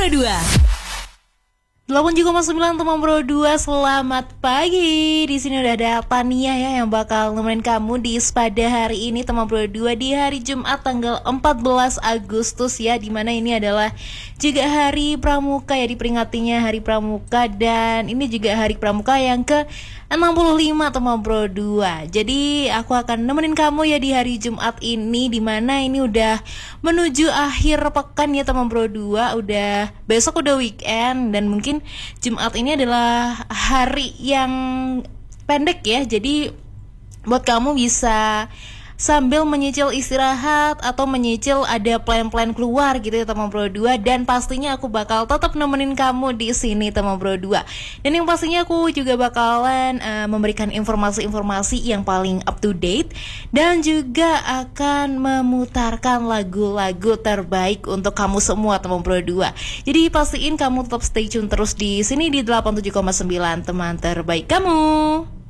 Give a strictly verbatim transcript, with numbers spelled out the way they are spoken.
Pro dua. delapan tujuh koma sembilan teman Pro dua, selamat pagi. Di sini udah ada Tania ya yang bakal nemenin kamu di pada hari ini teman Pro dua di hari Jumat tanggal empat belas Agustus ya, dimana ini adalah juga hari Pramuka ya, diperingatinya hari Pramuka, dan ini juga hari Pramuka yang ke enam puluh lima teman Pro dua. Jadi aku akan nemenin kamu ya di hari Jumat ini, dimana ini udah menuju akhir pekan ya teman Pro dua. Udah besok udah weekend, dan mungkin Jumat ini adalah hari yang pendek ya. Jadi buat kamu bisa sambil menyicil istirahat atau menyicil ada plan-plan keluar gitu ya teman Pro dua, dan pastinya aku bakal tetap nemenin kamu di sini teman Pro dua. Dan yang pastinya aku juga bakalan uh, memberikan informasi-informasi yang paling up to date, dan juga akan memutarkan lagu-lagu terbaik untuk kamu semua teman Pro dua. Jadi pastiin kamu tetap stay tune terus di sini di delapan puluh tujuh koma sembilan teman terbaik kamu.